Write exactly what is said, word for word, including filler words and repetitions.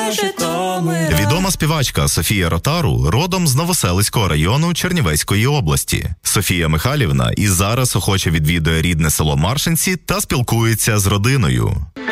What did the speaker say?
Житомира. Відома співачка Софія Ротару родом з Новоселицького району Чернівецької області. Софія Михайлівна і зараз охоче відвідує рідне село Маршинці та спілкується з родиною.